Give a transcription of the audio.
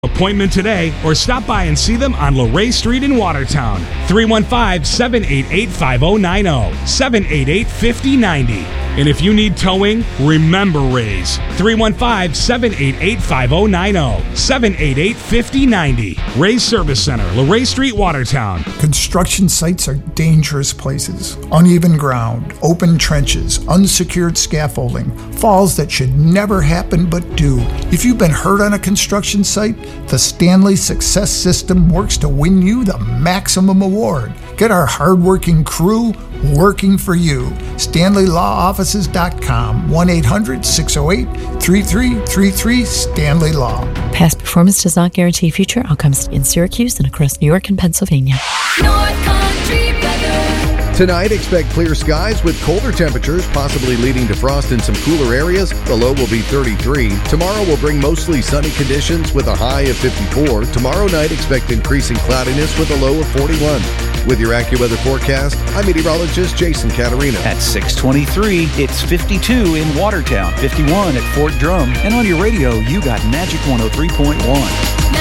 Appointment today or stop by and see them on Luray Street in Watertown. 315-788-5090, 788-5090. And if you need towing, remember Ray's. 315-788-5090, 788-5090. Ray's Service Center, Luray Street, Watertown. Construction sites are dangerous places. Uneven ground, open trenches, unsecured scaffolding, falls that should never happen but do. If you've been hurt on a construction site, the Stanley Success System works to win you the maximum award. Get our hardworking crew working for you. StanleyLawOffices.com, 1-800-608-3333, Stanley Law. Past performance does not guarantee future outcomes in Syracuse and across New York and Pennsylvania. North Country weather. Tonight, expect clear skies with colder temperatures, possibly leading to frost in some cooler areas. The low will be 33. Tomorrow will bring mostly sunny conditions with a high of 54. Tomorrow night, expect increasing cloudiness with a low of 41. With your AccuWeather forecast, I'm meteorologist Jason Caterina. At 6:23, it's 52 in Watertown, 51 at Fort Drum, and on your radio, you got Magic 103.1.